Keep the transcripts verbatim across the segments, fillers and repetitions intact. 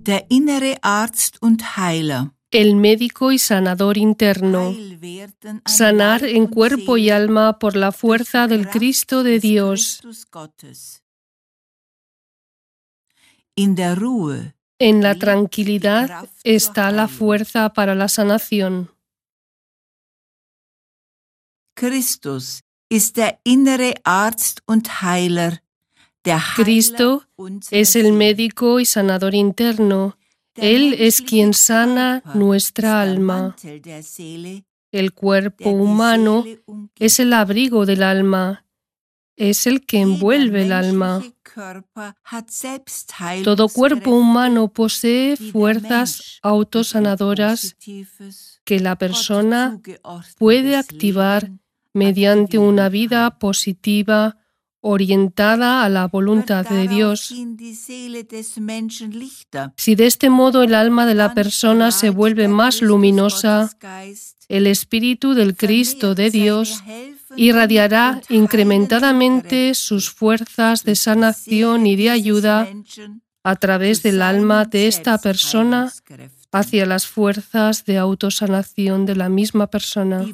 Der innere Arzt und Heiler. El médico y sanador interno. Sanar en cuerpo y alma por la fuerza del Cristo de Dios. In der Ruhe. En la tranquilidad está la fuerza para la sanación. Christus ist der innere Arzt und Heiler. Der Cristo es el médico y sanador interno. Él es quien sana nuestra alma. El cuerpo humano es el abrigo del alma. Es el que envuelve el alma. Todo cuerpo humano posee fuerzas autosanadoras que la persona puede activar mediante una vida positiva orientada a la voluntad de Dios. Si de este modo el alma de la persona se vuelve más luminosa, el Espíritu del Cristo de Dios irradiará incrementadamente sus fuerzas de sanación y de ayuda a través del alma de esta persona hacia las fuerzas de autosanación de la misma persona.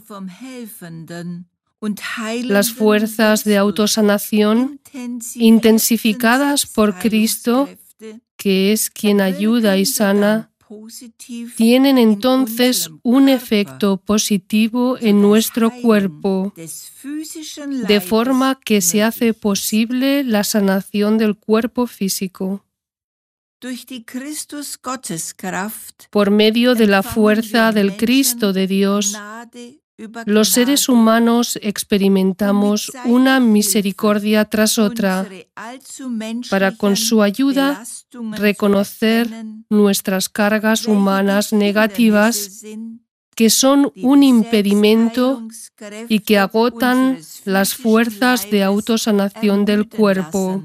Las fuerzas de autosanación intensificadas por Cristo, que es quien ayuda y sana, tienen entonces un efecto positivo en nuestro cuerpo, de forma que se hace posible la sanación del cuerpo físico. Por medio de la fuerza del Cristo de Dios, los seres humanos experimentamos una misericordia tras otra para, con su ayuda, reconocer nuestras cargas humanas negativas que son un impedimento y que agotan las fuerzas de autosanación del cuerpo,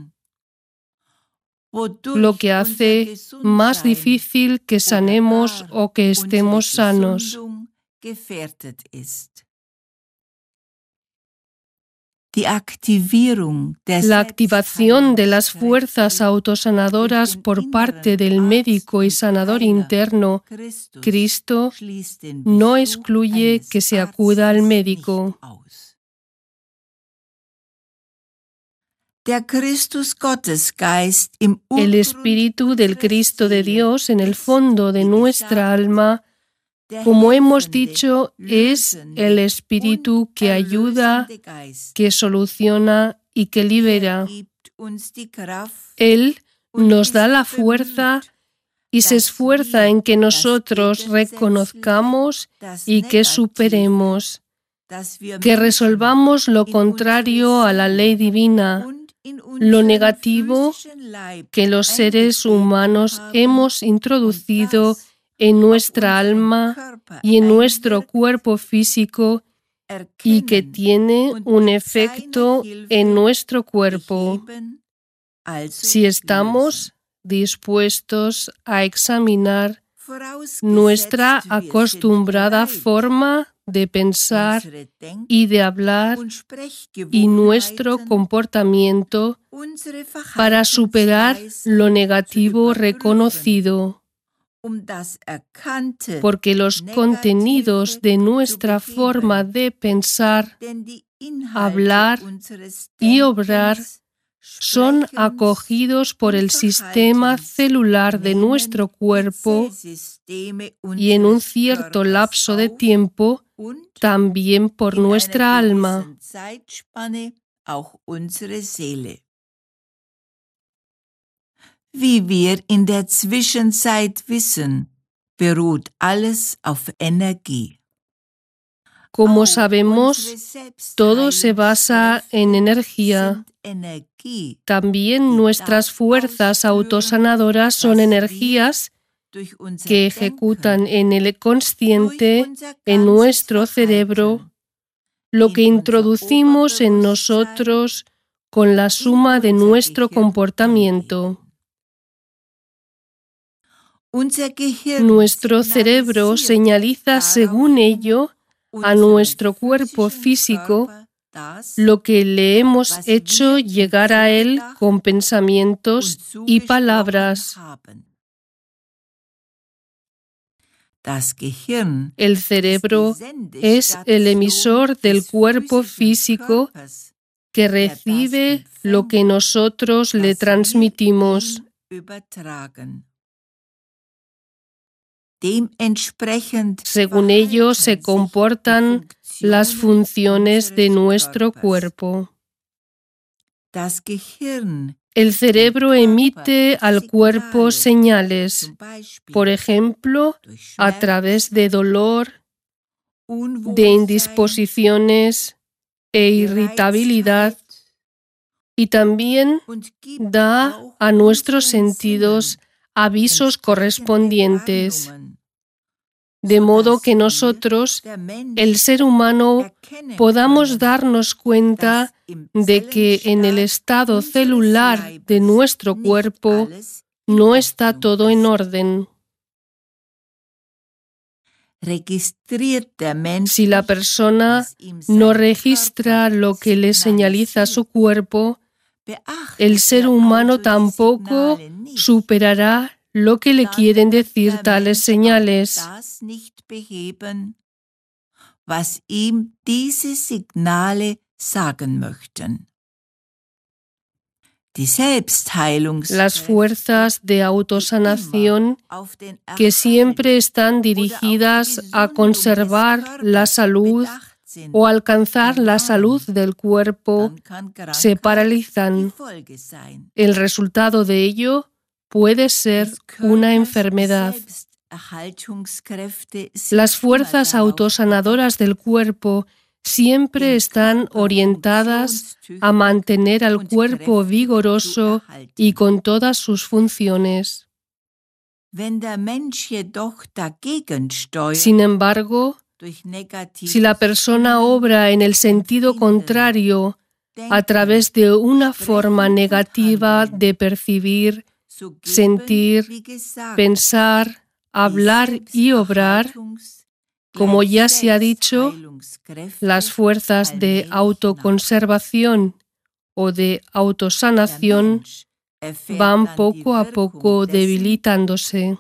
lo que hace más difícil que sanemos o que estemos sanos. La activación de las fuerzas autosanadoras por parte del médico y sanador interno, Cristo, no excluye que se acuda al médico. El Espíritu del Cristo de Dios en el fondo de nuestra alma, como hemos dicho, es el Espíritu que ayuda, que soluciona y que libera. Él nos da la fuerza y se esfuerza en que nosotros reconozcamos y que superemos, que resolvamos lo contrario a la ley divina, lo negativo que los seres humanos hemos introducido en nuestra alma y en nuestro cuerpo físico y que tiene un efecto en nuestro cuerpo. Si estamos dispuestos a examinar nuestra acostumbrada forma de pensar y de hablar y nuestro comportamiento para superar lo negativo reconocido, porque los contenidos de nuestra forma de pensar, hablar y obrar son acogidos por el sistema celular de nuestro cuerpo y en un cierto lapso de tiempo también por nuestra alma. Wie wir in der Zwischenzeit wissen, beruht alles auf Energie. Como sabemos, todo se basa en energía. También nuestras fuerzas autosanadoras son energías que ejecutan en el consciente, en nuestro cerebro, lo que introducimos en nosotros con la suma de nuestro comportamiento. Nuestro cerebro señaliza según ello a nuestro cuerpo físico lo que le hemos hecho llegar a él con pensamientos y palabras. El cerebro es el emisor del cuerpo físico que recibe lo que nosotros le transmitimos. Según ello se comportan las funciones de nuestro cuerpo. El cerebro emite al cuerpo señales, por ejemplo, a través de dolor, de indisposiciones e irritabilidad, y también da a nuestros sentidos avisos correspondientes, de modo que nosotros, el ser humano, podamos darnos cuenta de que en el estado celular de nuestro cuerpo no está todo en orden. Si la persona no registra lo que le señaliza su cuerpo, el ser humano tampoco superará lo que le quieren decir tales señales. Las fuerzas de autosanación, que siempre están dirigidas a conservar la salud o alcanzar la salud del cuerpo, se paralizan. El resultado de ello puede ser una enfermedad. Las fuerzas autosanadoras del cuerpo siempre están orientadas a mantener al cuerpo vigoroso y con todas sus funciones. Sin embargo, si la persona obra en el sentido contrario, a través de una forma negativa de percibir, sentir, pensar, hablar y obrar, como ya se ha dicho, las fuerzas de autoconservación o de autosanación van poco a poco debilitándose.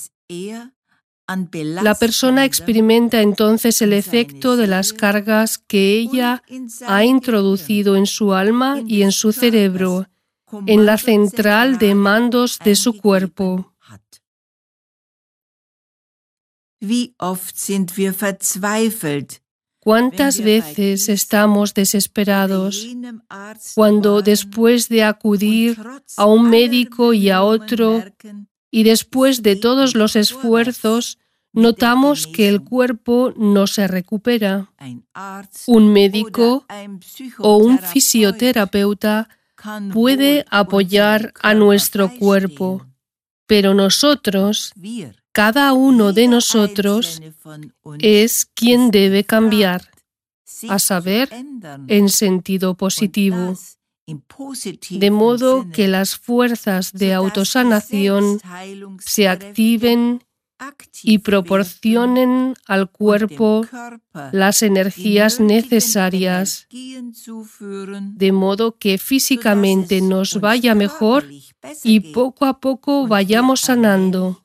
La persona experimenta entonces el efecto de las cargas que ella ha introducido en su alma y en su cerebro, en la central de mandos de su cuerpo. ¿Cuántas veces estamos desesperados cuando después de acudir a un médico y a otro, y después de todos los esfuerzos, notamos que el cuerpo no se recupera? Un médico o un fisioterapeuta puede apoyar a nuestro cuerpo, pero nosotros, cada uno de nosotros, es quien debe cambiar, a saber, en sentido positivo, de modo que las fuerzas de autosanación se activen y proporcionen al cuerpo las energías necesarias, de modo que físicamente nos vaya mejor y poco a poco vayamos sanando.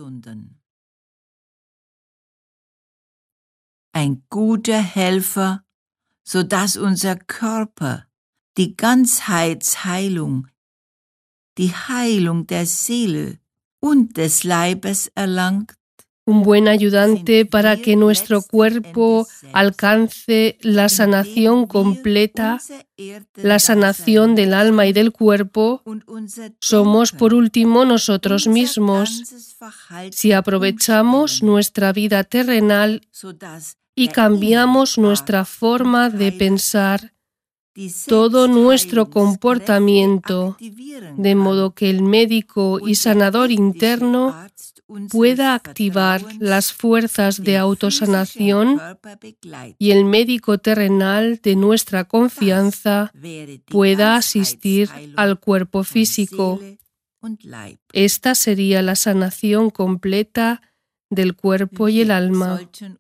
Ein guter Helfer, sodass unser Körper die Ganzheitsheilung, die Heilung der Seele und des Leibes erlangt. Un buen ayudante para que nuestro cuerpo alcance la sanación completa, la sanación del alma y del cuerpo, somos por último nosotros mismos. Si aprovechamos nuestra vida terrenal y cambiamos nuestra forma de pensar, todo nuestro comportamiento, de modo que el médico y sanador interno pueda activar las fuerzas de autosanación y el médico terrenal de nuestra confianza pueda asistir al cuerpo físico. Esta sería la sanación completa del cuerpo y el alma.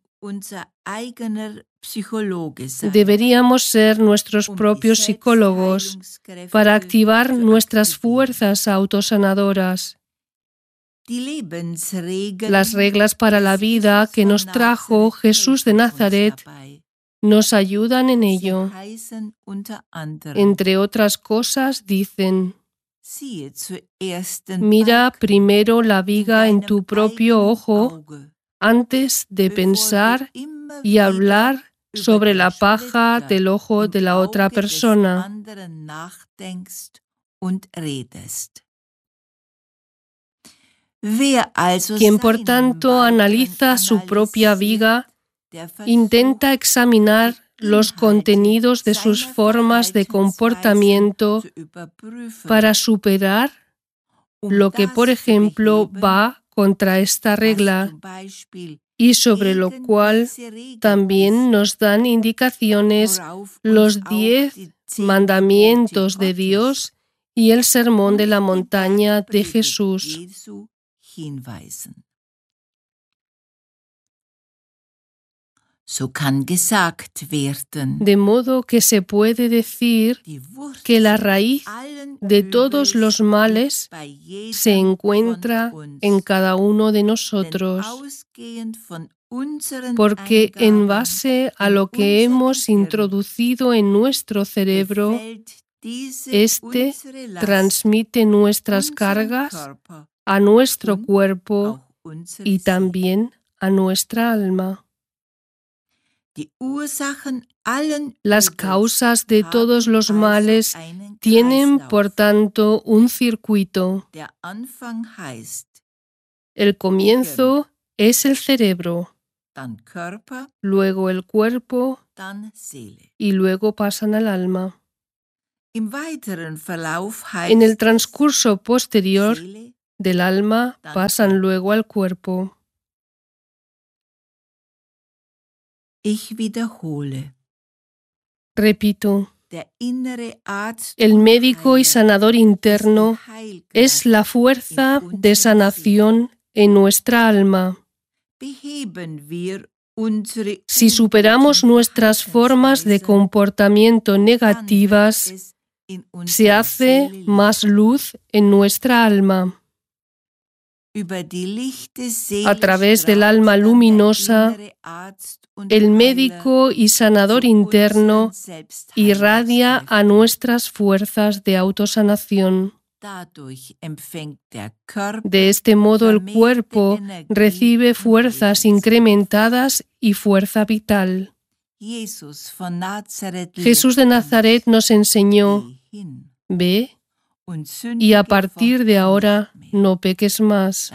Deberíamos ser nuestros propios psicólogos para activar nuestras fuerzas autosanadoras. Las reglas para la vida que nos trajo Jesús de Nazaret nos ayudan en ello. Entre otras cosas, dicen: mira primero la viga en tu propio ojo antes de pensar y hablar sobre la paja del ojo de la otra persona. Quien por tanto analiza su propia viga, intenta examinar los contenidos de sus formas de comportamiento para superar lo que, por ejemplo, va contra esta regla y sobre lo cual también nos dan indicaciones los diez mandamientos de Dios y el sermón de la montaña de Jesús. De modo que se puede decir que la raíz de todos los males se encuentra en cada uno de nosotros, porque en base a lo que hemos introducido en nuestro cerebro, éste transmite nuestras cargas a nuestro cuerpo y también a nuestra alma. Las causas de todos los males tienen, por tanto, un circuito. El comienzo es el cerebro, luego el cuerpo y luego pasan al alma. En el transcurso posterior del alma pasan luego al cuerpo. Repito, el médico y sanador interno es la fuerza de sanación en nuestra alma. Si superamos nuestras formas de comportamiento negativas, se hace más luz en nuestra alma. A través del alma luminosa, el médico y sanador interno irradia a nuestras fuerzas de autosanación. De este modo, el cuerpo recibe fuerzas incrementadas y fuerza vital. Jesús de Nazaret nos enseñó: ve y a partir de ahora no peques más.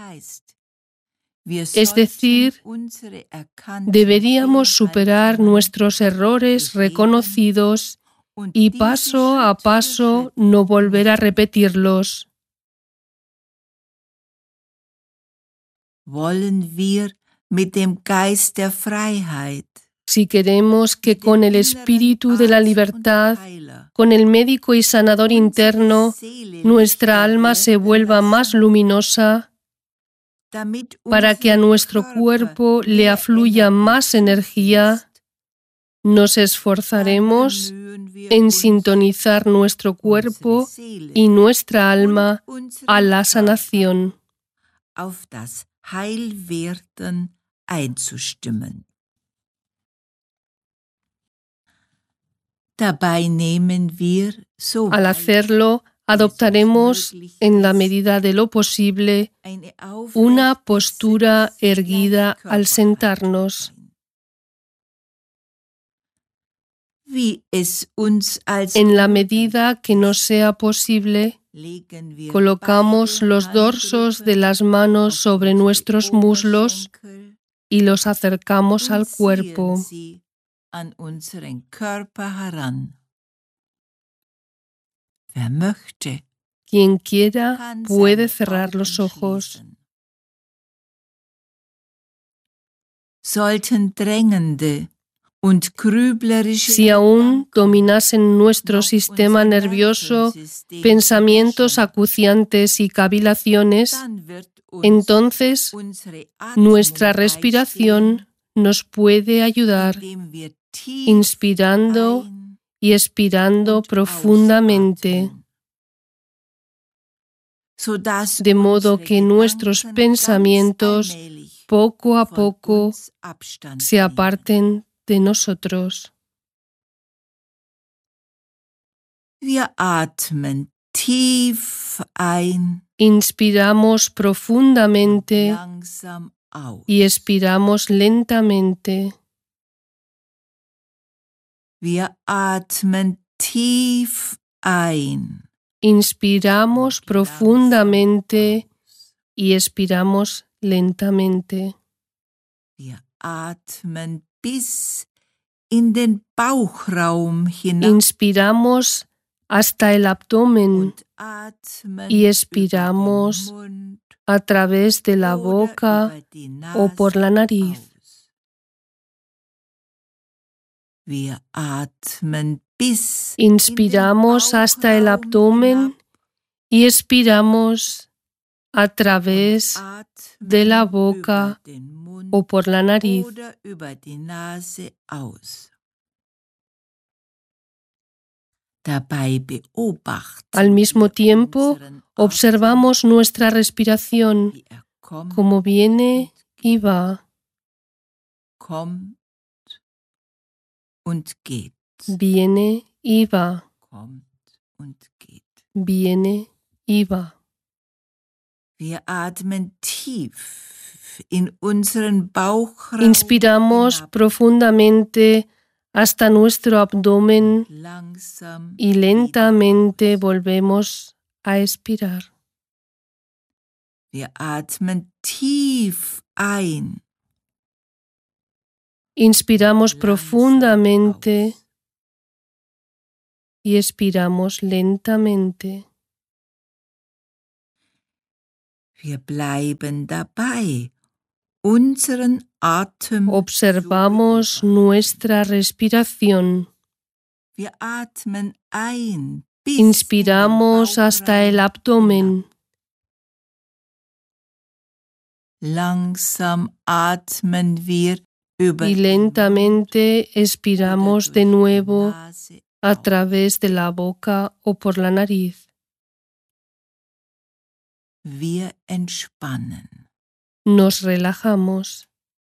Es decir, deberíamos superar nuestros errores reconocidos y paso a paso no volver a repetirlos. Si queremos que con el espíritu de la libertad, con el médico y sanador interno, nuestra alma se vuelva más luminosa, para que a nuestro cuerpo le afluya más energía, nos esforzaremos en sintonizar nuestro cuerpo y nuestra alma a la sanación. Al hacerlo, adoptaremos, en la medida de lo posible, una postura erguida al sentarnos. En la medida que nos sea posible, colocamos los dorsos de las manos sobre nuestros muslos y los acercamos al cuerpo. Quien quiera puede cerrar los ojos. Si aún dominasen nuestro sistema nervioso pensamientos acuciantes y cavilaciones, entonces nuestra respiración nos puede ayudar, inspirando y expirando profundamente. de modo que nuestros pensamientos poco a poco se aparten de nosotros. Wir atmen tief ein, inspiramos profundamente langsam aus. y expiramos lentamente. Wir atmen tief ein, Inspiramos profundamente y expiramos lentamente. Wir atmen bis in den Bauchraum hinein Inspiramos hasta el abdomen und atmen y expiramos über den Mund a través de la oder boca über die o por la Nase nariz. aus. Wir atmen bis Inspiramos in den hasta el Bauchraum abdomen hinab y expiramos a través und atmen de la über boca den Mund o por la nariz. oder über die Nase aus. Dabei beobachten Al mismo wir tiempo, unseren observamos nuestra respiración, Atem, wie er kommt como viene y va, kommt und geht, viene y va, kommt und geht. viene y va. Wir atmen tief in unseren Bauchraum Inspiramos hinab, profundamente hasta nuestro abdomen langsam y wieder lentamente aus. volvemos a expirar. Wir atmen tief ein, Inspiramos langsam profundamente aus. y expiramos lentamente. Wir bleiben dabei, unseren Atem Observamos zu beobachten. nuestra respiración. Wir atmen ein, bis Inspiramos in den hasta el Bauchraum abdomen. hinab. Langsam atmen wir über Y den lentamente Mund expiramos oder de durch die nuevo Nase a aus. través de la boca o por la nariz. Wir entspannen. Nos relajamos.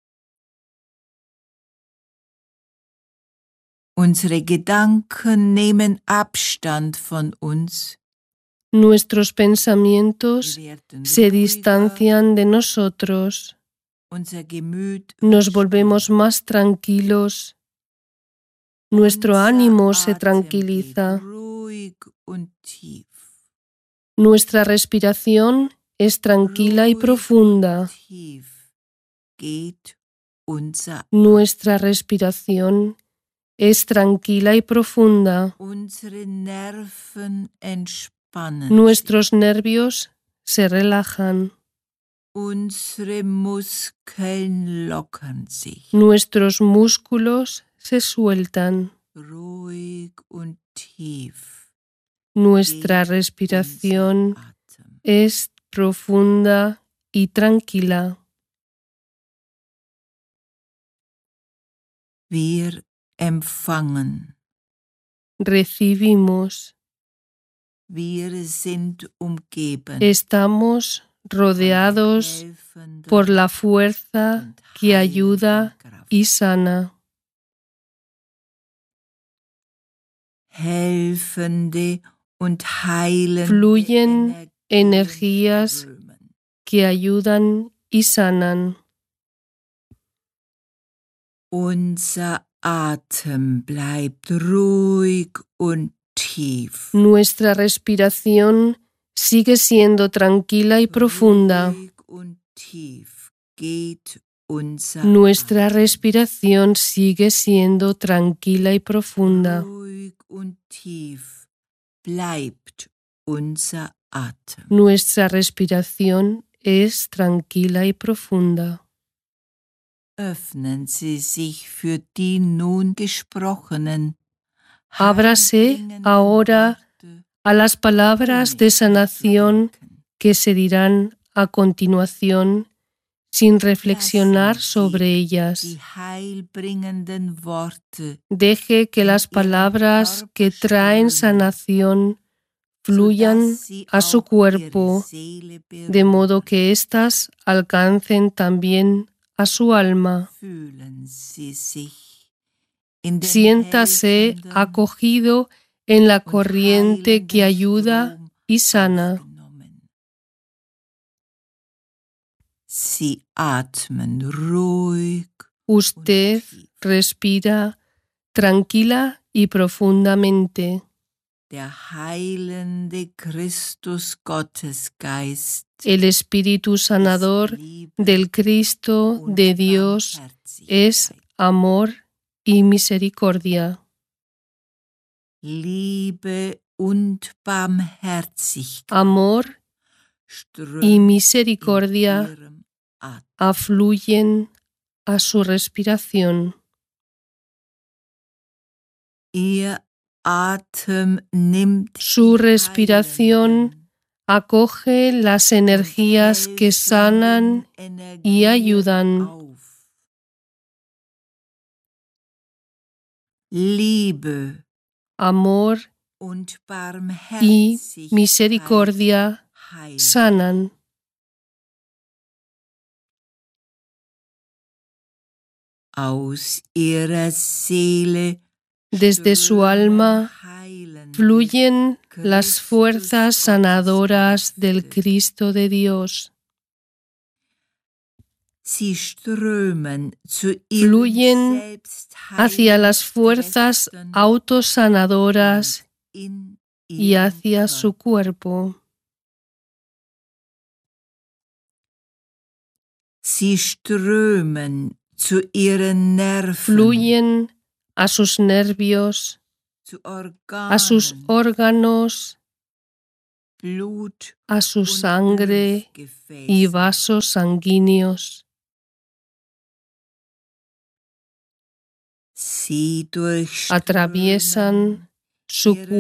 Unsere Gedanken nehmen Abstand von uns. Nuestros pensamientos Wir werden se ruhiger, distancian de nosotros. unser Gemüt Nos wird volvemos stiller. más tranquilos. Nuestro Unser ánimo se Atem tranquiliza. geht ruhig und tief. Nuestra respiración es tranquila y Ruhig profunda. und tief geht unser Nuestra respiración es tranquila y profunda. Unsere Nerven entspannen Nuestros nervios se relajan. sich. Unsere Muskeln lockern sich. Nuestros músculos se sueltan. Ruhig und tief Nuestra geht respiración unser Atem. es profunda y tranquila. Wir empfangen. Recibimos. Wir sind umgeben Estamos rodeados von der helfenden por la fuerza und que heilenden ayuda Kraft. y sana. Helfende und heilende Fluyen Energien energías strömen. que ayudan y sanan. Unser Atem bleibt ruhig und tief. Nuestra respiración sigue siendo tranquila y profunda. Ruhig und tief geht unser Nuestra Atem. respiración sigue siendo tranquila y profunda. Ruhig und tief bleibt unser Atem. Nuestra respiración es tranquila y profunda. Öffnen Sie sich für die nun gesprochenen, Ábrase heilbringenden ahora Worte, a las palabras ohne de sanación nachzudenken. que se dirán a continuación sin reflexionar Lassen Sie sobre ellas. Die heilbringenden Worte Deje que las palabras que traen sanación fluyan a su cuerpo, de modo que éstas alcancen también a su alma. Siéntase acogido en la corriente que ayuda y sana. Usted respira tranquila y profundamente. El Espíritu sanador del Cristo de Dios es amor y misericordia. Amor y misericordia afluyen a su respiración. Su respiración acoge las energías que sanan y ayudan. Amor y misericordia sanan. Desde su alma fluyen las fuerzas sanadoras del Cristo de Dios. Fluyen hacia las fuerzas autosanadoras y hacia su cuerpo. Fluyen a sus nervios, a sus órganos, a su sangre y vasos sanguíneos. Atraviesan su cuerpo.